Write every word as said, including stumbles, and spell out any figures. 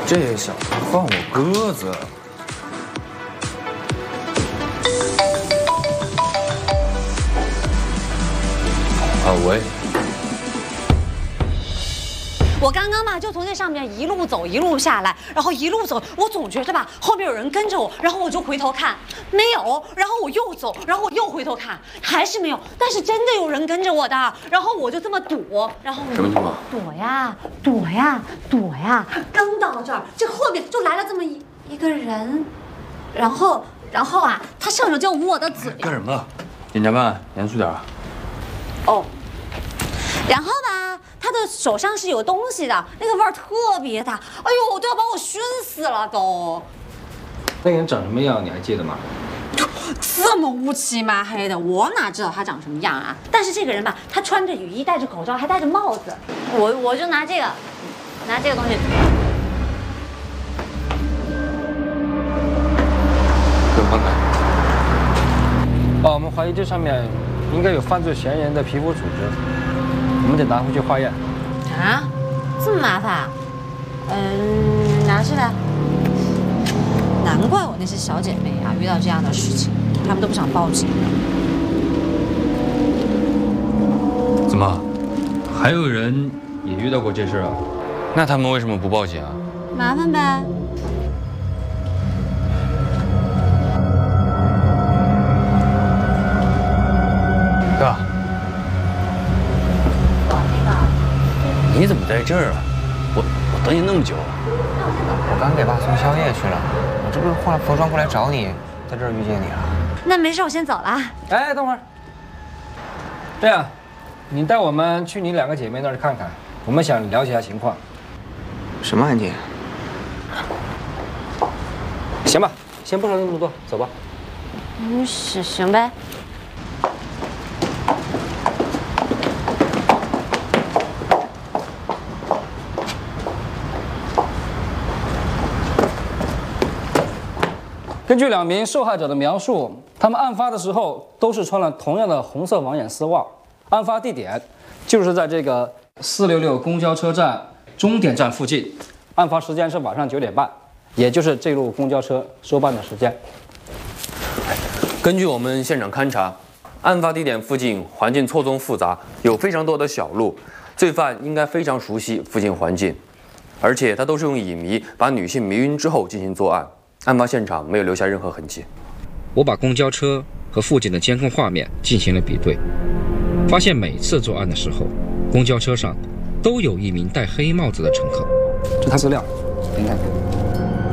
这小子放我鸽子！啊喂！ 我刚刚吧就从这上面一路走一路下来，然后一路走，我总觉得吧后面有人跟着我，然后我就回头看，没有，然后我又走，然后我又回头看，还是没有，但是真的有人跟着我的，然后我就这么躲，然后什么情况？ 躲呀躲呀躲呀，刚到这儿，这后面就来了这么一一个人，然后然后啊，他上手就捂我的嘴。 干什么？检察官，严肃点啊！ 哦，然后吧。他的手上是有东西的，那个味儿特别大，哎呦，我都要把我熏死了都。 那个人长什么样你还记得吗？ 这么乌漆嘛黑的，我哪知道他长什么样啊？但是这个人吧，他穿着雨衣，戴着口罩，还戴着帽子。我我就拿这个，拿这个东西。 给我看看。 哦，我们怀疑这上面应该有犯罪嫌疑人的皮肤组织。我们得拿回去化验。 啊，这么麻烦？嗯，拿去呗。难怪我那些小姐妹啊，遇到这样的事情，她们都不想报警。 怎么，还有人也遇到过这事啊？那他们为什么不报警啊？ 麻烦呗。 哥。你怎么在这儿啊？我我等你那么久。 我刚给爸送宵夜去了，我这不是换了服装过来找你，在这儿遇见你了。 那没事，我先走了。 哎，等会儿。这样，你带我们去你两个姐妹那儿看看，我们想了解一下情况。 什么案件？ 行吧，先不说那么多，走吧。 嗯，行行呗。 根据两名受害者的描述，他们案发的时候都是穿了同样的红色网眼丝袜。案发地点就是在这个四六六公交车站终点站附近。案发时间是晚上九点半，也就是这路公交车收办的时间。 根据我们现场勘查，案发地点附近环境错综复杂，有非常多的小路，罪犯应该非常熟悉附近环境，而且他都是用乙醚把女性迷晕之后进行作案。案发现场没有留下任何痕迹。 我把公交车和附近的监控画面进行了比对，发现每次作案的时候，公交车上都有一名戴黑帽子的乘客。 这资料，您看看。